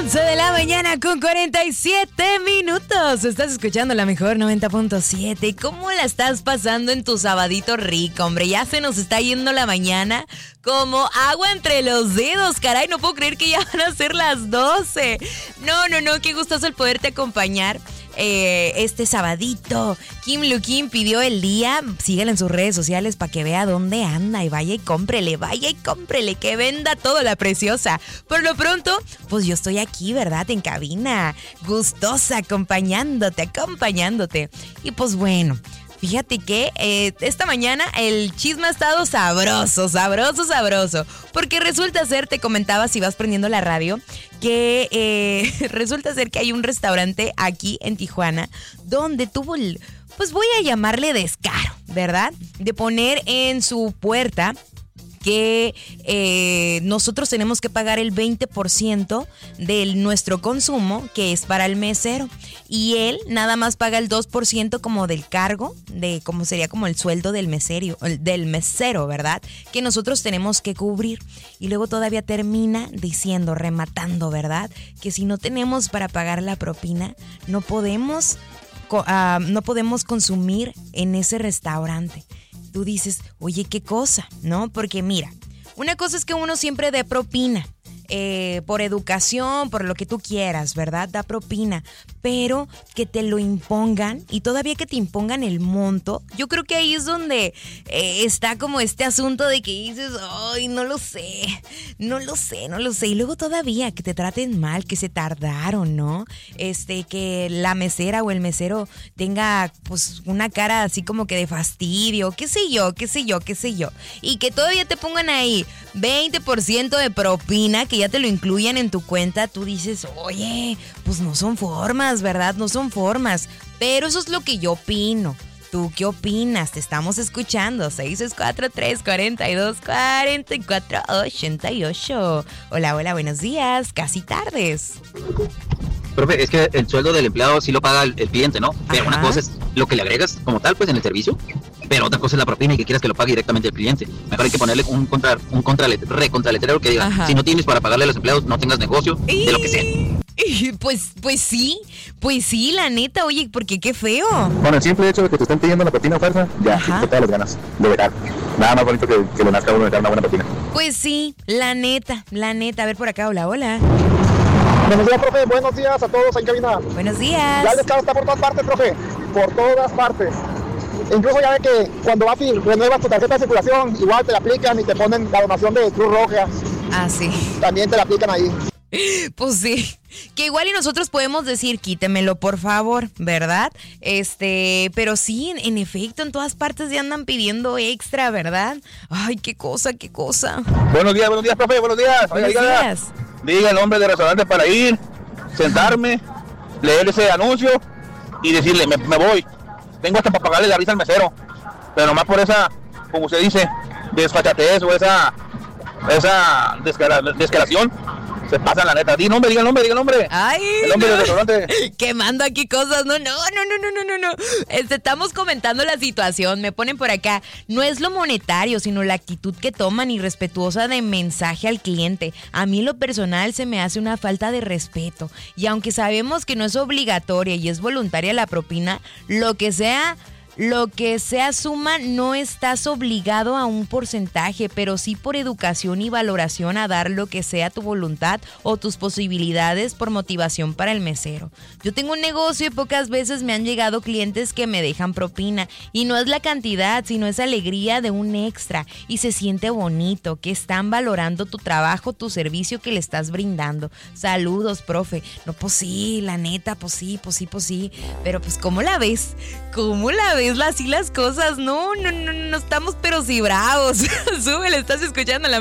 11 de la mañana con 47 minutos. Estás escuchando la mejor 90.7. ¿Cómo la estás pasando en tu sabadito rico, hombre? Ya se nos está yendo la mañana como agua entre los dedos. Caray, no puedo creer que ya van a ser las 12. No, qué gustoso el poderte acompañar este sabadito. Kim Lukin pidió el día. Síguela en sus redes sociales para que vea dónde anda y vaya y cómprele, que venda todo la preciosa. Por lo pronto, pues yo estoy aquí, ¿verdad? En cabina, gustosa, acompañándote. Y pues bueno, fíjate que esta mañana el chisme ha estado sabroso. Porque resulta ser, te comentaba si vas prendiendo la radio, que resulta ser que hay un restaurante aquí en Tijuana donde tuvo el, pues voy a llamarle descaro, ¿verdad? De poner en su puerta que nosotros tenemos que pagar el 20% de nuestro consumo, que es para el mesero. Y él nada más paga el 2% como del cargo, de como sería como el sueldo del mesero, ¿verdad? Que nosotros tenemos que cubrir. Y luego todavía termina diciendo, rematando, ¿verdad? Que si no tenemos para pagar la propina, no podemos consumir en ese restaurante. Tú dices, oye, qué cosa, ¿no? Porque mira, una cosa es que uno siempre dé propina, por educación, por lo que tú quieras, ¿verdad? Da propina, pero que te lo impongan y todavía que te impongan el monto, yo creo que ahí es donde está como este asunto de que dices, ay, no lo sé, y luego todavía que te traten mal, que se tardaron, ¿no? Que la mesera o el mesero tenga pues una cara así como que de fastidio, qué sé yo, y que todavía te pongan ahí 20% de propina, que ya te lo incluyan en tu cuenta. Tú dices, oye, pues no son formas, ¿verdad? No son formas. Pero eso es lo que yo opino. ¿Tú qué opinas? Te estamos escuchando. 643-42-44-88. Hola, buenos días. Casi tardes. Profe, es que el sueldo del empleado sí lo paga el cliente, ¿no? Pero Ajá. una cosa es lo que le agregas como tal, pues en el servicio. Pero otra cosa es la propina y que quieras que lo pague directamente el cliente. Mejor hay que ponerle un contraletrero que diga, Ajá. si no tienes para pagarle a los empleados, no tengas negocio, de lo que sea. Pues sí, la neta, oye, porque qué feo. Con el simple hecho de que te estén pidiendo la propina a fuerza, ya, Ajá. con todas las ganas de verar. Nada más bonito que le nazca a uno de dar una buena propina. Pues sí, la neta. A ver por acá, hola. Buenos días, profe. Buenos días a todos en cabina. Buenos días. Ya el descaro está por todas partes, profe. Por todas partes. Incluso ya ve que cuando vas y renuevas tu tarjeta de circulación, igual te la aplican y te ponen la donación de Cruz Roja. Ah, sí. También te la aplican ahí. Pues sí, que igual y nosotros podemos decir, quítemelo por favor, ¿verdad? Pero sí, en efecto, en todas partes ya andan pidiendo extra, ¿verdad? Ay, qué cosa. Buenos días, profe, buenos días. Buenos días. Diga el nombre del restaurante para ir, sentarme, leer ese anuncio y decirle, me voy. Tengo hasta para pagarle la risa al mesero. Pero nomás por esa, como usted dice, desfachatez o esa descaración. Se pasan la neta. Diga el nombre. Ay, el nombre del restaurante. Quemando aquí cosas. No. Estamos comentando la situación. Me ponen por acá. No es lo monetario, sino la actitud que toman irrespetuosa de mensaje al cliente. A mí en lo personal se me hace una falta de respeto. Y aunque sabemos que no es obligatoria y es voluntaria la propina, lo que sea suma, no estás obligado a un porcentaje, pero sí por educación y valoración a dar lo que sea tu voluntad o tus posibilidades por motivación para el mesero. Yo tengo un negocio y pocas veces me han llegado clientes que me dejan propina y no es la cantidad, sino es alegría de un extra y se siente bonito que están valorando tu trabajo, tu servicio que le estás brindando. Saludos, profe. No, pues sí, la neta, pues sí, pero pues ¿cómo la ves? Así las cosas, no, estamos pero sí bravos. Súbele, estás escuchando la